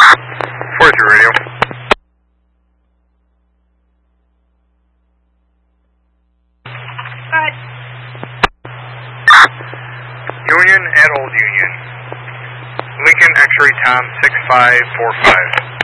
43 radio. Union at Old Union. Lincoln X-ray Tom 6545.